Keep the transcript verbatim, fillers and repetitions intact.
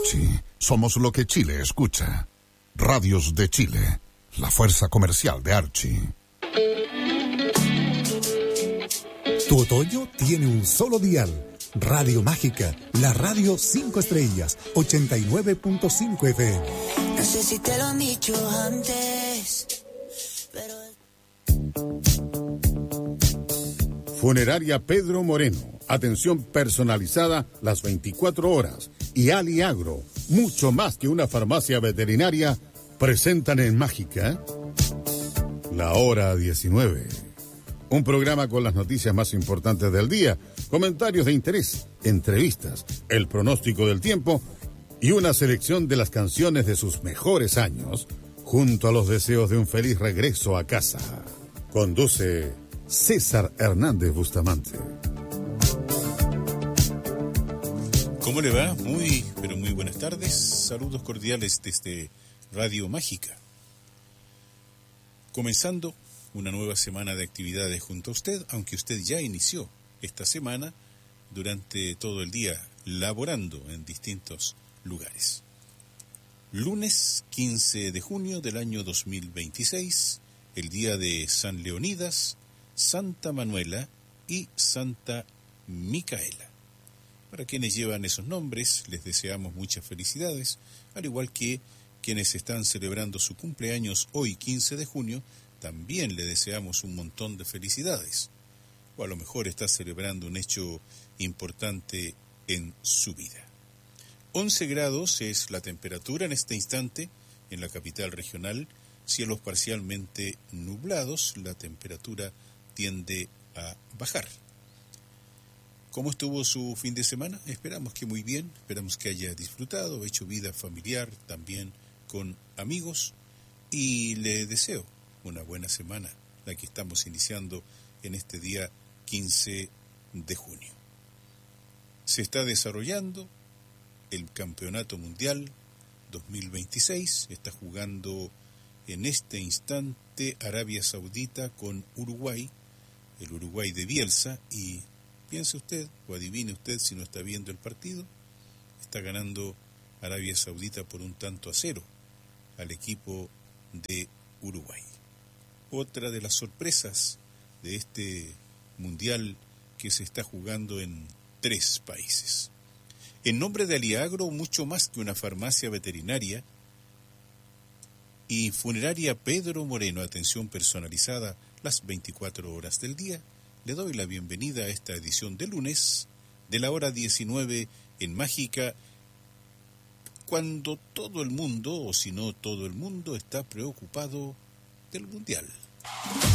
Archie. Somos lo que Chile escucha. Radios de Chile, la fuerza comercial de Archie. Tu otoño tiene un solo dial. Radio Mágica, la radio cinco estrellas, ochenta y nueve punto cinco F M. No sé si te lo han dicho antes, pero... Funeraria Pedro Moreno. Atención personalizada las veinticuatro horas. Y Ali Agro, mucho más que una farmacia veterinaria, presentan en Mágica La Hora diecinueve. Un programa con las noticias más importantes del día, comentarios de interés, entrevistas, el pronóstico del tiempo y una selección de las canciones de sus mejores años, junto a los deseos de un feliz regreso a casa. Conduce César Hernández Bustamante. ¿Cómo le va? Muy, pero muy buenas tardes. Saludos cordiales desde Radio Mágica. Comenzando una nueva semana de actividades junto a usted, aunque usted ya inició esta semana durante todo el día laborando en distintos lugares. Lunes quince de junio del año dos mil veintiséis, el día de San Leonidas, Santa Manuela y Santa Micaela. Para quienes llevan esos nombres, les deseamos muchas felicidades, al igual que quienes están celebrando su cumpleaños hoy, quince de junio, también le deseamos un montón de felicidades. O a lo mejor está celebrando un hecho importante en su vida. once grados es la temperatura en este instante en la capital regional, cielos parcialmente nublados, la temperatura tiende a bajar. ¿Cómo estuvo su fin de semana? Esperamos que muy bien, esperamos que haya disfrutado, hecho vida familiar también con amigos y le deseo una buena semana, la que estamos iniciando en este día quince de junio. Se está desarrollando el Campeonato Mundial dos mil veintiséis, está jugando en este instante Arabia Saudita con Uruguay, el Uruguay de Bielsa, y piense usted, o adivine usted si no está viendo el partido, está ganando Arabia Saudita por un tanto a cero al equipo de Uruguay. Otra de las sorpresas de este mundial que se está jugando en tres países. En nombre de Aliagro, mucho más que una farmacia veterinaria, y Funeraria Pedro Moreno, atención personalizada las veinticuatro horas del día, le doy la bienvenida a esta edición de lunes de la hora diecinueve en Mágica, cuando todo el mundo, o si no todo el mundo, está preocupado del Mundial.